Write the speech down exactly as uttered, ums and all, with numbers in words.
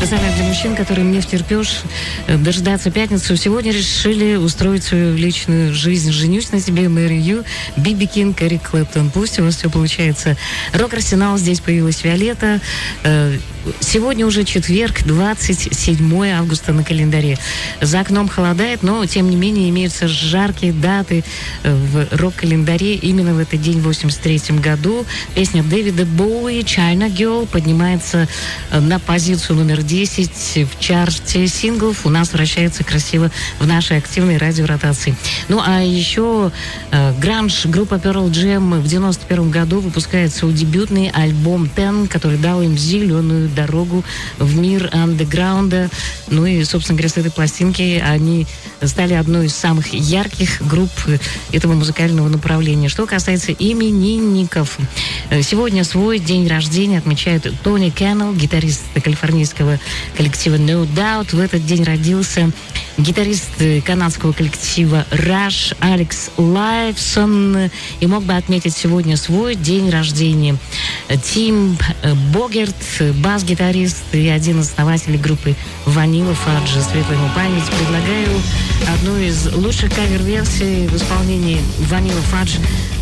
Специально для мужчин, которым не втерпешь дожидаться пятницу, сегодня решили устроить свою личную жизнь. Женюсь на тебе, Мэри Ю, Биби Кинг, Эрик Клэптон. Пусть у вас все получается. Рок-арсенал, здесь появилась Виолетта. Сегодня уже четверг, двадцать седьмое августа на календаре. За окном холодает, но, тем не менее, имеются жаркие даты в рок-календаре. Именно в этот день, в восемьдесят третьем году, песня Дэвида Боуи «China Girl» поднимается на позицию номер десять в чарте синглов. У нас вращается красиво в нашей активной радиоротации. Ну, а еще э, гранж группа Pearl Jam в девяносто первом году выпускает свой дебютный альбом «Ten», который дал им зеленую дорогу в мир андеграунда. Ну и, собственно говоря, с этой пластинки они стали одной из самых ярких групп этого музыкального направления. Что касается именинников, сегодня свой день рождения отмечает Тони Кеннел, гитарист калифорнийского коллектива No Doubt. В этот день родился гитарист канадского коллектива Rush Алекс Лайфсон. И мог бы отметить сегодня свой день рождения Тим Богерт, бас-гитарист и один из основателей группы Vanilla Fudge. Светлая ему память. Предлагаю одну из лучших кавер-версий в исполнении Vanilla Fudge